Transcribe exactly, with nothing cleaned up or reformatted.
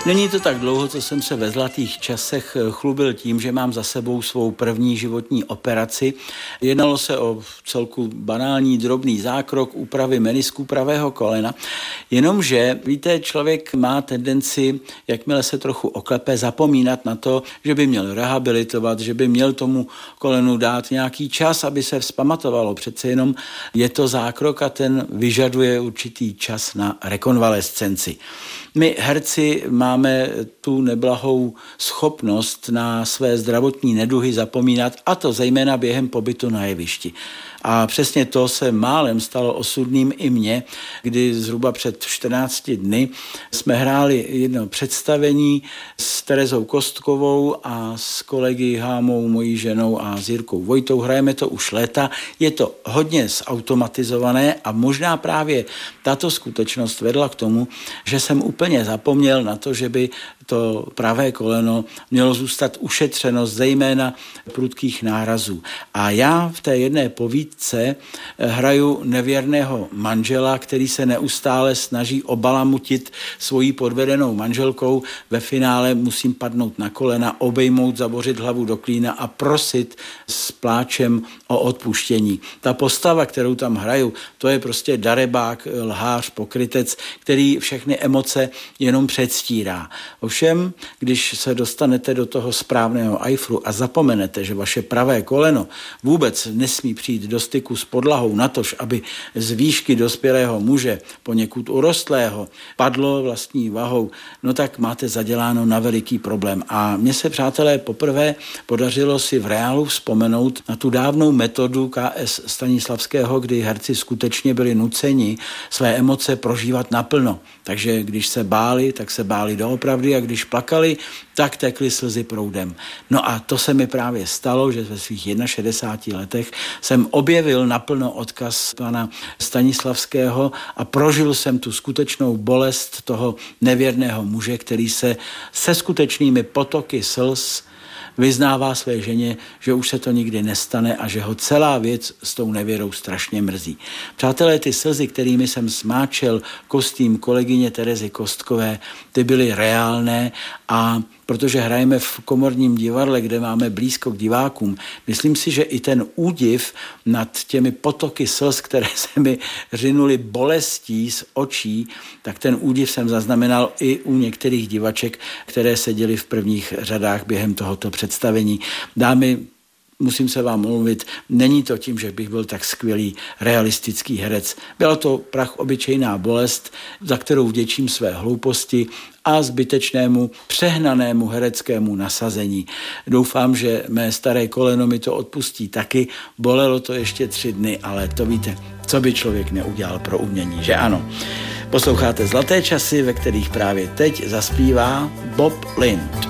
Není to tak dlouho, co jsem se ve zlatých časech chlubil tím, že mám za sebou svou první životní operaci. Jednalo se o celku banální drobný zákrok úpravy menisku pravého kolena, jenomže, víte, člověk má tendenci, jakmile se trochu oklepe, zapomínat na to, že by měl rehabilitovat, že by měl tomu kolenu dát nějaký čas, aby se vzpamatovalo. Přece jenom je to zákrok a ten vyžaduje určitý čas na rekonvalescenci. My herci máme tu neblahou schopnost na své zdravotní neduhy zapomínat, a to zejména během pobytu na jevišti. A přesně to se málem stalo osudným i mně, kdy zhruba před čtrnácti dny jsme hráli jedno představení s Terezou Kostkovou a s kolegy Hámou, mojí ženou, a s Jirkou Vojtou. Hrajeme to už léta, je to hodně zautomatizované a možná právě tato skutečnost vedla k tomu, že jsem úplně zapomněl na to, že by to pravé koleno mělo zůstat ušetřeno zejména prudkých nárazů. A já v té jedné povídce hraju nevěrného manžela, který se neustále snaží obalamutit svojí podvedenou manželkou. Ve finále musím padnout na kolena, obejmout, zabořit hlavu do klína a prosit s pláčem o odpuštění. Ta postava, kterou tam hraju, to je prostě darebák, lhář, pokrytec, který všechny emoce jenom předstírá. Ovšem, když se dostanete do toho správného ajfru a zapomenete, že vaše pravé koleno vůbec nesmí přijít do styku s podlahou natož, aby z výšky dospělého muže, poněkud urostlého, padlo vlastní vahou, no tak máte zaděláno na veliký problém. A mně se, přátelé, poprvé podařilo si v reálu vzpomenout na tu dávnou metodu K S Stanislavského, kdy herci skutečně byli nuceni své emoce prožívat naplno. Takže když se báli, tak se báli doopravdy, a když plakali, tak tekly slzy proudem. No a to se mi právě stalo, že ve svých šedesáti jedné letech jsem objevil naplno odkaz pana Stanislavského a prožil jsem tu skutečnou bolest toho nevěrného muže, který se se skutečnými potoky slz vyznává své ženě, že už se to nikdy nestane a že ho celá věc s tou nevěrou strašně mrzí. Přátelé, ty slzy, kterými jsem smáčel kostým kolegyně Terezy Kostkové, ty byly reálné, a protože hrajeme v komorním divadle, kde máme blízko k divákům, myslím si, že i ten údiv nad těmi potoky slz, které se mi řinuly bolestí z očí, tak ten údiv jsem zaznamenal i u některých divaček, které seděly v prvních řadách během tohoto představení. Dámy, musím se vám omluvit, není to tím, že bych byl tak skvělý realistický herec. Byla to prach obyčejná bolest, za kterou vděčím své hlouposti a zbytečnému, přehnanému hereckému nasazení. Doufám, že mé staré koleno mi to odpustí taky. Bolelo to ještě tři dny, ale to víte, co by člověk neudělal pro umění, že ano. Posloucháte Zlaté časy, ve kterých právě teď zaspívá Bob Lind.